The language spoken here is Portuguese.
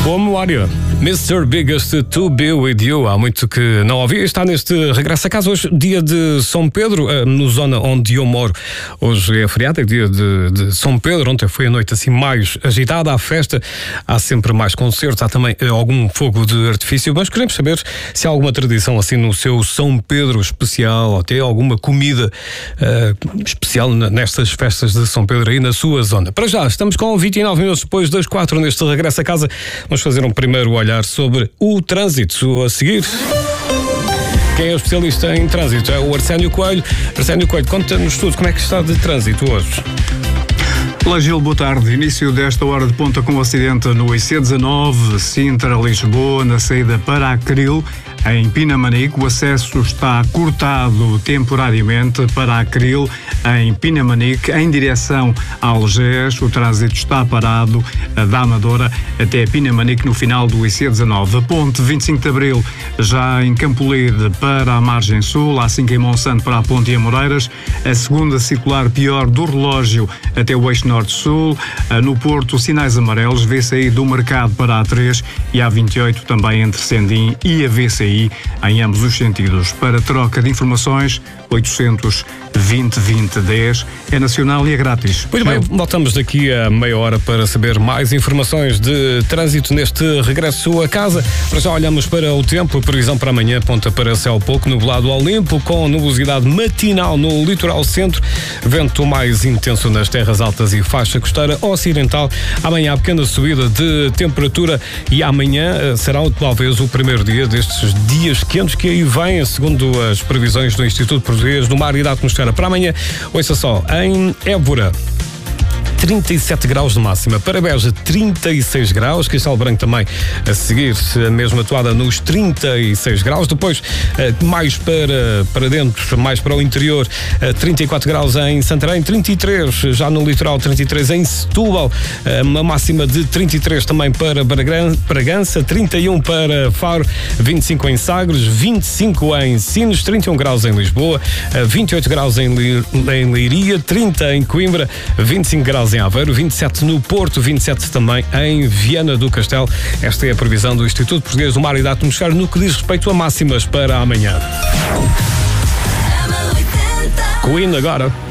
Boa memória. Mr. Biggest to be with you. Há muito que não ouvi. Está neste regresso a casa hoje, dia de São Pedro, no zona onde eu moro. Hoje é feriado, é dia de São Pedro. Ontem foi a noite assim mais agitada, há festa, há sempre mais concertos, há também algum fogo de artifício, mas queremos saber se há alguma tradição assim no seu São Pedro especial, ou até alguma comida especial nestas festas de São Pedro aí na sua zona. Para já, estamos com 29 minutos depois das 4 neste regresso a casa. Vamos fazer um primeiro olhar sobre o trânsito a seguir. Quem é o especialista em trânsito? É o Arsénio Coelho. Arsénio Coelho, conta-nos tudo, como é que está de trânsito hoje? Olá Gil, boa tarde. Início desta hora de ponta com o acidente no IC19, Sintra-Lisboa, na saída para Acril, em Pinamanique. O acesso está cortado temporariamente para Acril, em Pinamanique, em direção a Algés. O trânsito está parado da Amadora até Pinamanique, no final do IC19. A ponte 25 de Abril, já em Campolide para a margem sul, A5 em Monsanto para a ponte e Amoreiras. A segunda circular pior do relógio até o eixo norte-sul. No Porto, sinais amarelos, VCI do Mercado para a A3 e a A28 também entre Sendim e a VCI, em ambos os sentidos. Para troca de informações, 820-2010, é nacional e é grátis. Muito bem, voltamos daqui a meia hora para saber mais informações de trânsito neste regresso a casa. Para já olhamos para o tempo, a previsão para amanhã aponta para céu pouco nublado ao limpo, com nubosidade matinal no litoral centro, vento mais intenso nas terras altas e faixa costeira ocidental. Amanhã há pequena subida de temperatura e amanhã será talvez o primeiro dia destes dias quentes que aí vêm, segundo as previsões do Instituto Português do Mar e da Atmosfera. Para amanhã, ouça só, em Évora, 37 graus de máxima, para Beja 36 graus, Castelo Branco também a seguir, a mesma atuada nos 36 graus, depois mais para dentro, mais para o interior, 34 graus em Santarém, 33 já no litoral, 33 em Setúbal, uma máxima de 33 também para Bragança, 31 para Faro, 25 em Sagres, 25 em Sines, 31 graus em Lisboa, 28 graus em Leiria, 30 em Coimbra, 25 graus em Aveiro, 27 no Porto, 27 também em Viana do Castelo. Esta é a previsão do Instituto Português do Mar e da Atmosfera no que diz respeito a máximas para amanhã. Queen agora.